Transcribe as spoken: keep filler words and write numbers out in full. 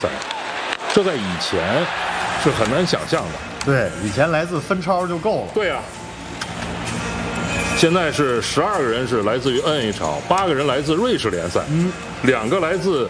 赛，这在以前是很难想象的。 对，以前来自分超就够了。 对啊，现在是十二个人是来自于 N H L， 八个人来自瑞士联赛，嗯，两个来自